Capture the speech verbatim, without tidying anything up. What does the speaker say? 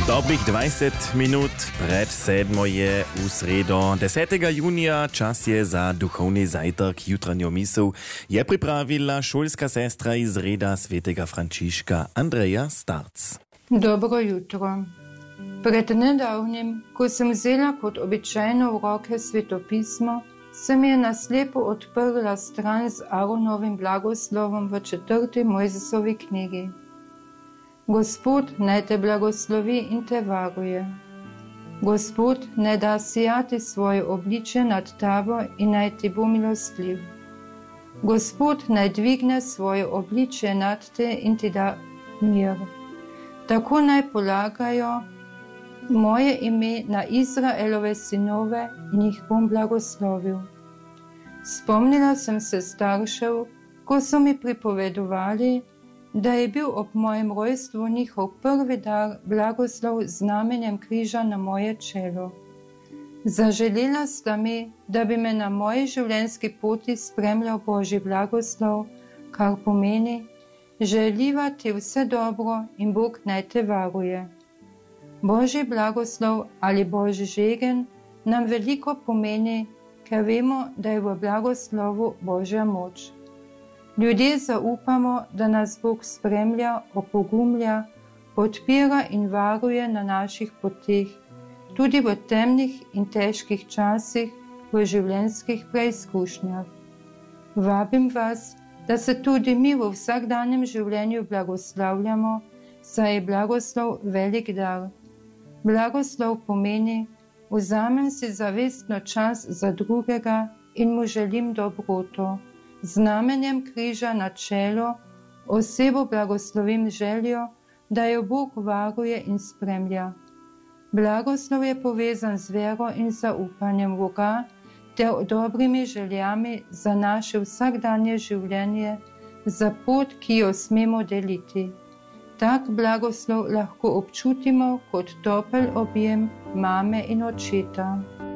Dobrých dvajset minut pred sedmo je v sredo desetega junija. Čas je za duchovný zajtrk jutranjo misel. Je pripravila šolska sestra iz reda svetega Frančiška Andreja Starc. Dobro jutro. Pred nedavnim, ko sem vzela kot običajno v roke svetopismo, se mi je naslepo odprla stran z Aaronovim blagoslovom v četrti Mojzesovi knjigi. Gospod naj te blagoslovi in te varuje. Gospod naj da sijati svoje obličje nad tabo in naj ti bo milostljiv. Gospod naj dvigne svoje obličje nad te in ti da mir. Tako naj polagajo moje ime na Izraelove sinove in jih bom blagoslovil. Spomnila sem se staršev, ko so mi pripovedovali, da je bil ob mojem rojstvu njihov prvi dar blagoslov z znamenjem križa na moje čelo. Zaželela sta mi, da bi me na moji življenjski poti spremljal Božji blagoslov, kar pomeni, želiva ti vse dobro in Bog naj te varuje. Božji blagoslov ali Božji žegen nam veliko pomeni, ker vemo, da je v blagoslovu Božja moč. Ljudje zaupamo, da nas Bog spremlja, opogumlja, podpira in varuje na naših poteh, tudi v temnih in težkih časih, v življenjskih preizkušnjah. Vabim vas, da se tudi mi v vsakdanjem življenju blagoslavljamo, saj je blagoslov velik dar. Blagoslov pomeni, vzamem si zavestno čas za drugega in mu želim dobroto. Znamenjem križa na čelo osebo blagoslovim željo, da jo Bog varuje in spremlja. Blagoslov je povezan z vero in zaupanjem Boga ter dobrimi željami za naše vsakdanje življenje, za pot, ki jo smemo deliti. Tak blagoslov lahko občutimo kot topel objem mame in očeta.